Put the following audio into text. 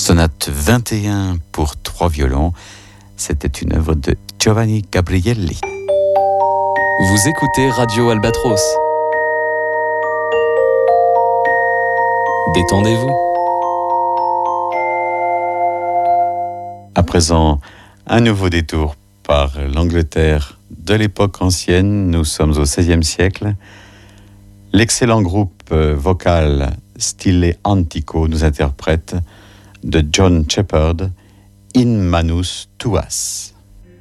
Sonate 21 pour 3 violons. C'était une œuvre de Giovanni Gabrielli. Vous écoutez Radio Albatros. Détendez-vous. À présent, un nouveau détour par l'Angleterre de l'époque ancienne. Nous sommes au XVIe siècle. L'excellent groupe vocal Stile Antico nous interprète de John Shepherd, In Manus Tuas.